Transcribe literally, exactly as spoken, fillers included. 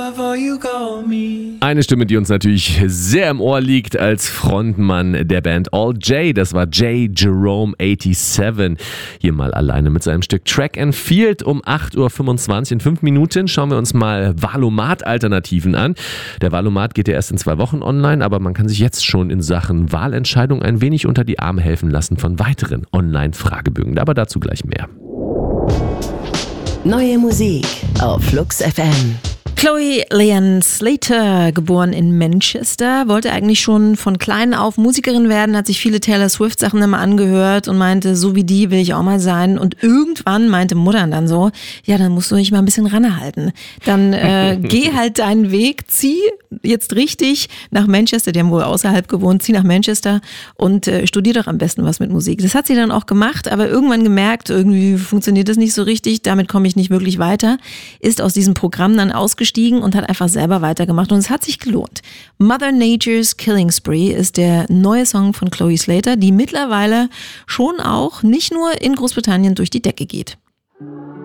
Eine Stimme, die uns natürlich sehr im Ohr liegt als Frontmann der Band All J, das war J. Jerome siebenundachtzig. Hier mal alleine mit seinem Stück Track and Field um acht Uhr fünfundzwanzig. In fünf Minuten schauen wir uns mal Wahlomat-Alternativen an. Der Wahlomat geht ja erst in zwei Wochen online, aber man kann sich jetzt schon in Sachen Wahlentscheidung ein wenig unter die Arme helfen lassen von weiteren Online-Fragebögen. Aber dazu gleich mehr. Neue Musik auf Flux F M. Chloe Leanne Slater, geboren in Manchester, wollte eigentlich schon von klein auf Musikerin werden, hat sich viele Taylor Swift Sachen immer angehört und meinte, so wie die will ich auch mal sein. Und irgendwann meinte Mutter dann so, ja, dann musst du dich mal ein bisschen ranhalten. Dann äh, geh halt deinen Weg, zieh jetzt richtig nach Manchester, die haben wohl außerhalb gewohnt, zieh nach Manchester und äh, studier doch am besten was mit Musik. Das hat sie dann auch gemacht, aber irgendwann gemerkt, irgendwie funktioniert das nicht so richtig, damit komme ich nicht wirklich weiter, ist aus diesem Programm dann ausgestiegen und hat einfach selber weitergemacht und es hat sich gelohnt. Mother Nature's Killing Spree ist der neue Song von Chloe Slater, die mittlerweile schon auch nicht nur in Großbritannien durch die Decke geht.